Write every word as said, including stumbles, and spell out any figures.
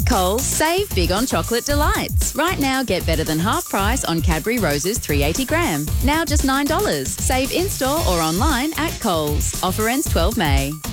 At Coles, save big on chocolate delights. Right now, get better than half price on Cadbury Roses three hundred eighty gram. Now just nine dollars. Save in-store or online at Coles. Offer ends twelve May.